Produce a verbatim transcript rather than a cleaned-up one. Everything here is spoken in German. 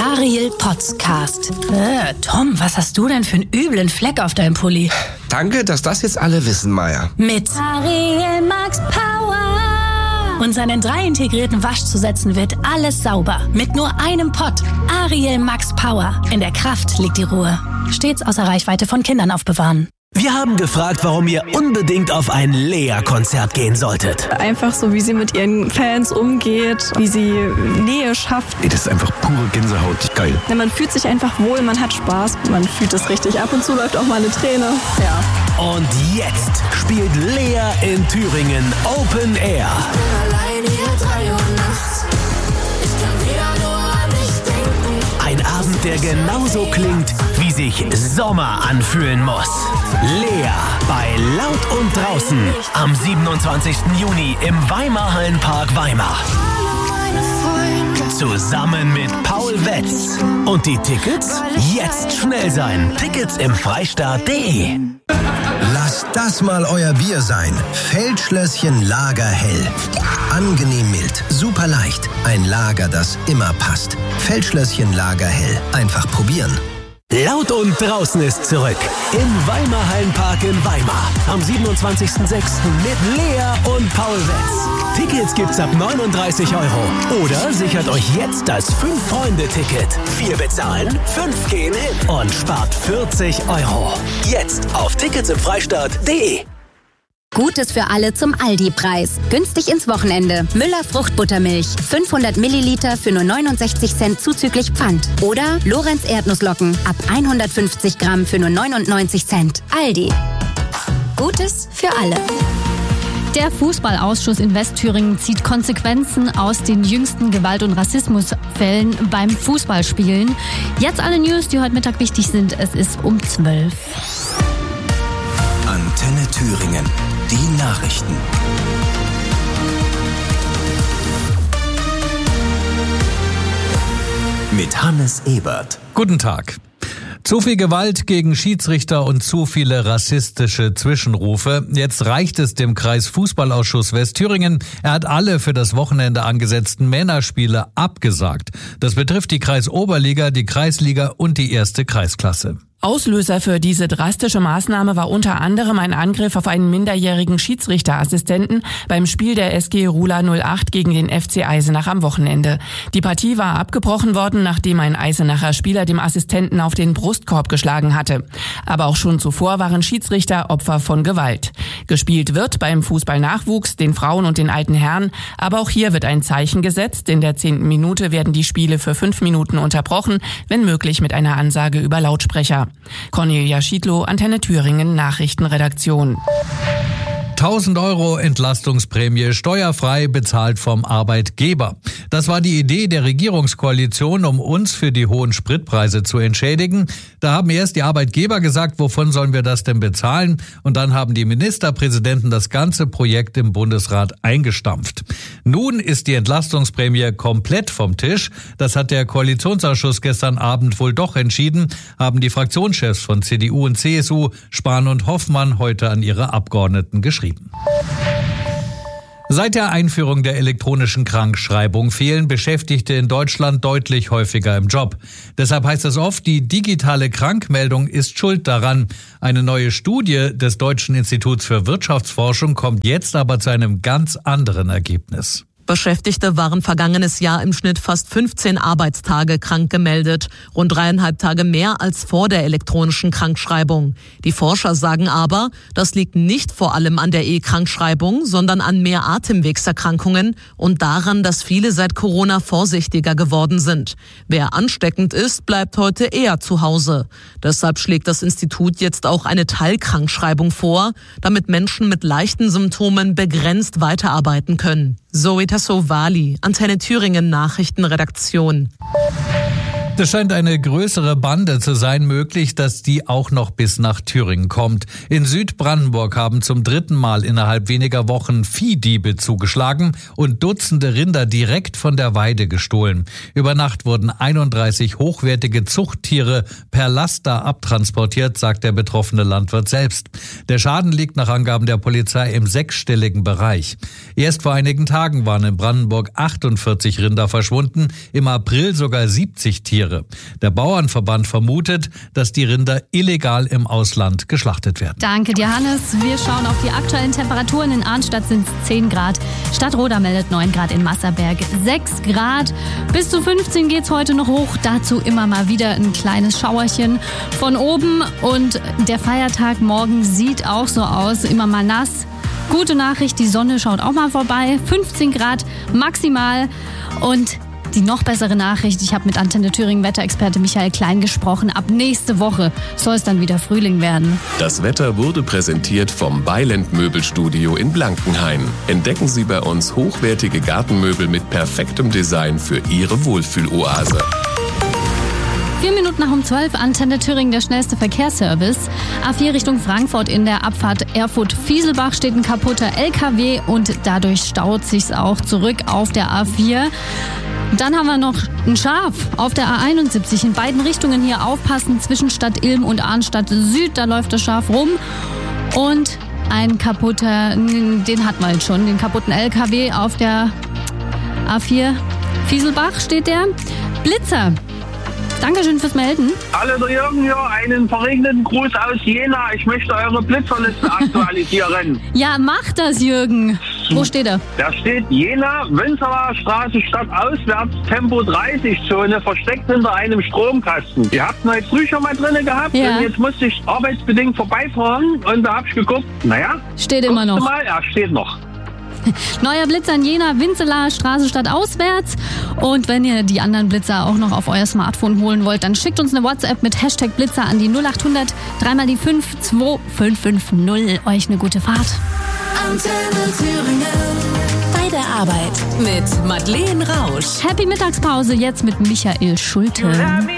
Ariel Podcast. Äh, Tom, was hast du denn für einen üblen Fleck auf deinem Pulli? Danke, dass das jetzt alle wissen, Maya. Mit Ariel Max Power. Und seinen drei integrierten Waschzusätzen wird alles sauber. Mit nur einem Pott. Ariel Max Power. In der Kraft liegt die Ruhe. Stets außer Reichweite von Kindern aufbewahren. Wir haben gefragt, warum ihr unbedingt auf ein Lea-Konzert gehen solltet. Einfach so, wie sie mit ihren Fans umgeht, wie sie Nähe schafft. Ey, das ist einfach pure Gänsehaut. Geil. Ja, man fühlt sich einfach wohl, man hat Spaß, man fühlt es richtig. Ab und zu läuft auch mal eine Träne. Ja. Und jetzt spielt Lea in Thüringen Open Air. Ich bin allein hier drei Uhr nachts. Ich kann wieder nur an dich denken. Ein Abend, der genauso klingt, wie sich Sommer anfühlen muss. Lea bei Laut und Draußen am siebenundzwanzigsten Juni im Weimar-Hallenpark Weimar. Zusammen mit Paul Wetz. Und die Tickets? Jetzt schnell sein. Tickets im Freistaat punkt de. Lasst das mal euer Bier sein. Feldschlösschen Lager Hell. Angenehm mild, super leicht. Ein Lager, das immer passt. Feldschlösschen Lager Hell. Einfach probieren. Laut und Draußen ist zurück. Im Weimar-Hallenpark in Weimar. Am siebenundzwanzigsten sechsten mit Lea und Paul Wetz. Tickets gibt's ab neununddreißig Euro. Oder sichert euch jetzt das fünf-Freunde-Ticket. Vier bezahlen, fünf gehen hin und spart vierzig Euro. Jetzt auf Tickets im Freistaat punkt de. Gutes für alle zum Aldi-Preis. Günstig ins Wochenende. Müller Fruchtbuttermilch. fünfhundert Milliliter für nur neunundsechzig Cent zuzüglich Pfand. Oder Lorenz Erdnusslocken ab hundertfünfzig Gramm für nur neunundneunzig Cent. Aldi. Gutes für alle. Der Fußballausschuss in Westthüringen zieht Konsequenzen aus den jüngsten Gewalt- und Rassismusfällen beim Fußballspielen. Jetzt alle News, die heute Mittag wichtig sind. Es ist um zwölf. Antenne Thüringen. Die Nachrichten. Mit Hannes Ebert. Guten Tag. Zu viel Gewalt gegen Schiedsrichter und zu viele rassistische Zwischenrufe. Jetzt reicht es dem Kreisfußballausschuss Westthüringen. Er hat alle für das Wochenende angesetzten Männerspiele abgesagt. Das betrifft die Kreisoberliga, die Kreisliga und die erste Kreisklasse. Auslöser für diese drastische Maßnahme war unter anderem ein Angriff auf einen minderjährigen Schiedsrichterassistenten beim Spiel der S G Rula null acht gegen den F C Eisenach am Wochenende. Die Partie war abgebrochen worden, nachdem ein Eisenacher Spieler dem Assistenten auf den Brustkorb geschlagen hatte. Aber auch schon zuvor waren Schiedsrichter Opfer von Gewalt. Gespielt wird beim Fußballnachwuchs, den Frauen und den alten Herren, aber auch hier wird ein Zeichen gesetzt. In der zehnten Minute werden die Spiele für fünf Minuten unterbrochen, wenn möglich mit einer Ansage über Lautsprecher. Cornelia Schiedlow, Antenne Thüringen, Nachrichtenredaktion. tausend Euro Entlastungsprämie steuerfrei bezahlt vom Arbeitgeber. Das war die Idee der Regierungskoalition, um uns für die hohen Spritpreise zu entschädigen. Da haben erst die Arbeitgeber gesagt, wovon sollen wir das denn bezahlen? Und dann haben die Ministerpräsidenten das ganze Projekt im Bundesrat eingestampft. Nun ist die Entlastungsprämie komplett vom Tisch. Das hat der Koalitionsausschuss gestern Abend wohl doch entschieden, haben die Fraktionschefs von C D U und C S U, Spahn und Hoffmann, heute an ihre Abgeordneten geschrieben. Seit der Einführung der elektronischen Krankschreibung fehlen Beschäftigte in Deutschland deutlich häufiger im Job. Deshalb heißt es oft, die digitale Krankmeldung ist schuld daran. Eine neue Studie des Deutschen Instituts für Wirtschaftsforschung kommt jetzt aber zu einem ganz anderen Ergebnis. Beschäftigte waren vergangenes Jahr im Schnitt fast fünfzehn Arbeitstage krank gemeldet, rund dreieinhalb Tage mehr als vor der elektronischen Krankschreibung. Die Forscher sagen aber, das liegt nicht vor allem an der E-Krankschreibung, sondern an mehr Atemwegserkrankungen und daran, dass viele seit Corona vorsichtiger geworden sind. Wer ansteckend ist, bleibt heute eher zu Hause. Deshalb schlägt das Institut jetzt auch eine Teilkrankschreibung vor, damit Menschen mit leichten Symptomen begrenzt weiterarbeiten können. Zoe Tassovali, Antenne Thüringen Nachrichtenredaktion. Es scheint eine größere Bande zu sein möglich, dass die auch noch bis nach Thüringen kommt. In Südbrandenburg haben zum dritten Mal innerhalb weniger Wochen Viehdiebe zugeschlagen und Dutzende Rinder direkt von der Weide gestohlen. Über Nacht wurden einunddreißig hochwertige Zuchttiere per Laster abtransportiert, sagt der betroffene Landwirt selbst. Der Schaden liegt nach Angaben der Polizei im sechsstelligen Bereich. Erst vor einigen Tagen waren in Brandenburg achtundvierzig Rinder verschwunden, im April sogar siebzig Tiere. Tiere. Der Bauernverband vermutet, dass die Rinder illegal im Ausland geschlachtet werden. Danke dir, Hannes. Wir schauen auf die aktuellen Temperaturen. In Arnstadt sind es zehn Grad. Stadtroda meldet neun Grad, in Masserberg sechs Grad. Bis zu fünfzehn geht's heute noch hoch. Dazu immer mal wieder ein kleines Schauerchen von oben. Und der Feiertag morgen sieht auch so aus. Immer mal nass. Gute Nachricht, die Sonne schaut auch mal vorbei. fünfzehn Grad maximal. Und die noch bessere Nachricht, ich habe mit Antenne Thüringen Wetterexperte Michael Klein gesprochen. Ab nächste Woche soll es dann wieder Frühling werden. Das Wetter wurde präsentiert vom Beiland Möbelstudio in Blankenhain. Entdecken Sie bei uns hochwertige Gartenmöbel mit perfektem Design für Ihre Wohlfühloase. Vier Minuten nach um zwölf, Antenne Thüringen, der schnellste Verkehrsservice. A vier Richtung Frankfurt in der Abfahrt Erfurt-Fieselbach steht ein kaputter L K W und dadurch staut sich's auch zurück auf der A vier. Dann haben wir noch ein Schaf auf der A einundsiebzig. In beiden Richtungen hier aufpassen, zwischen Stadt Ilm und Arnstadt Süd, da läuft das Schaf rum. Und ein kaputter, den hatten wir jetzt schon, den kaputten L K W auf der A vier Fieselbach steht der. Blitzer. Dankeschön fürs Melden. Hallo, der Jürgen hier, einen verregneten Gruß aus Jena. Ich möchte eure Blitzerliste aktualisieren. Ja, mach das, Jürgen. Wo steht er? Da steht Jena, Wünzeler Straße stadtauswärts, Tempo dreißig Zone, versteckt hinter einem Stromkasten. Ihr habt ihn heute früh schon mal drin gehabt ja. Und jetzt musste ich arbeitsbedingt vorbeifahren und da hab ich geguckt, naja. Steht immer noch. Mal, ja, steht noch. Neuer Blitzer in Jena, Winzelaer Straße stadtauswärts. Und wenn ihr die anderen Blitzer auch noch auf euer Smartphone holen wollt, dann schickt uns eine WhatsApp mit Hashtag Blitzer an die null acht hundert, dreimal die fünf, zwei fünf fünf null. Euch eine gute Fahrt. Antenne Thüringen. Bei der Arbeit mit Madeleine Rausch. Happy Mittagspause jetzt mit Michael Schulte.